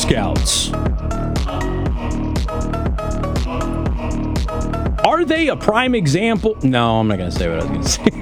Scouts. Are they a prime example? No, I'm not going to say what I was going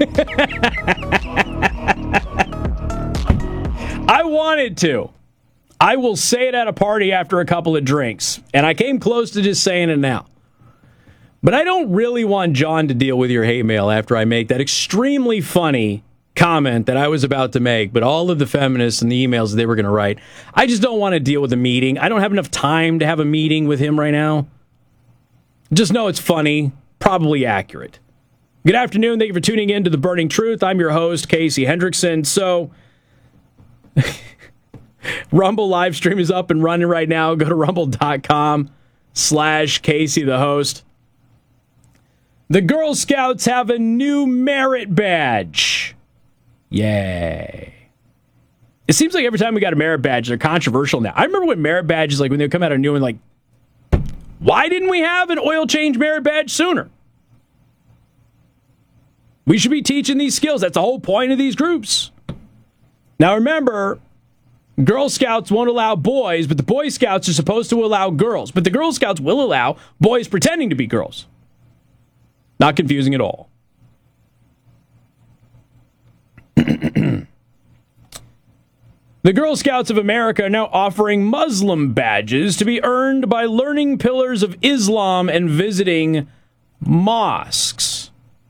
to say. I wanted to. I will say it at a party after a couple of drinks, and I came close to just saying it now. But I don't really want John to deal with your hate mail after I make that extremely funny comment that I was about to make, but all of the feminists and the emails they were going to write, I just don't want to deal with a meeting. I don't have enough time to have a meeting with him right now. Just know it's funny, probably accurate. Good afternoon. Thank you for tuning in to The Burning Truth. I'm your host, Casey Hendrickson. So, Rumble live stream is up and running right now. Go to rumble.com/Casey the host. The Girl Scouts have a new merit badge. Yay. It seems like every time we got a merit badge, they're controversial now. I remember when merit badges, like when they would come out a new one, like, why didn't we have an oil change merit badge sooner? We should be teaching these skills. That's the whole point of these groups. Now remember, Girl Scouts won't allow boys, but the Boy Scouts are supposed to allow girls. But the Girl Scouts will allow boys pretending to be girls. Not confusing at all. The Girl Scouts of America are now offering Muslim badges to be earned by learning pillars of Islam and visiting mosques.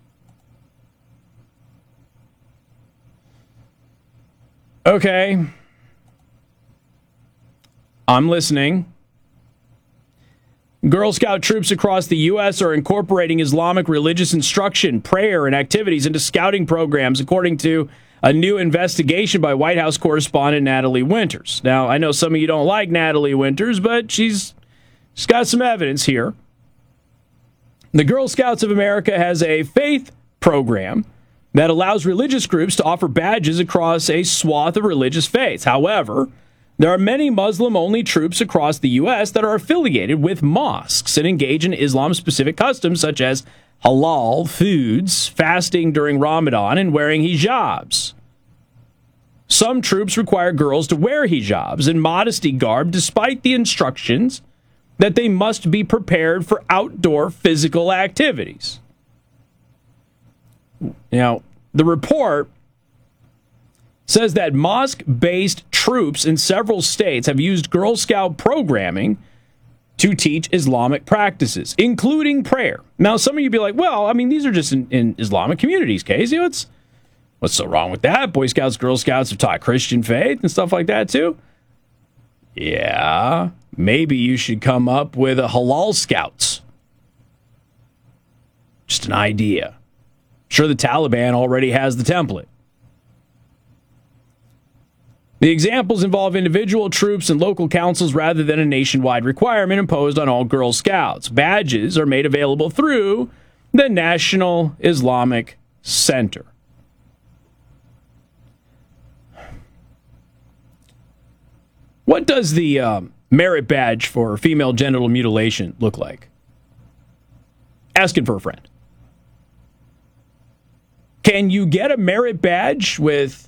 Okay. I'm listening. Girl Scout troops across the U.S. are incorporating Islamic religious instruction, prayer, and activities into scouting programs, according to a new investigation by White House correspondent Natalie Winters. Now, I know some of you don't like Natalie Winters, but she's got some evidence here. The Girl Scouts of America has a faith program that allows religious groups to offer badges across a swath of religious faiths. However, there are many Muslim-only troops across the U.S. that are affiliated with mosques and engage in Islam-specific customs such as halal foods, fasting during Ramadan, and wearing hijabs. Some troops require girls to wear hijabs and modesty garb despite the instructions that they must be prepared for outdoor physical activities. Now, the report says that mosque-based troops in several states have used Girl Scout programming to teach Islamic practices, including prayer. Now, some of you be like, well, I mean, these are just in Islamic communities, Casey. What's so wrong with that? Boy Scouts, Girl Scouts have taught Christian faith and stuff like that, too. Yeah, maybe you should come up with a halal scouts. Just an idea. I'm sure the Taliban already has the template. The examples involve individual troops and local councils rather than a nationwide requirement imposed on all Girl Scouts. Badges are made available through the National Islamic Center. What does the merit badge for female genital mutilation look like? Asking for a friend. Can you get a merit badge with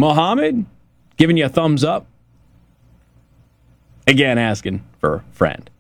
Muhammad giving you a thumbs up? Again, asking for a friend.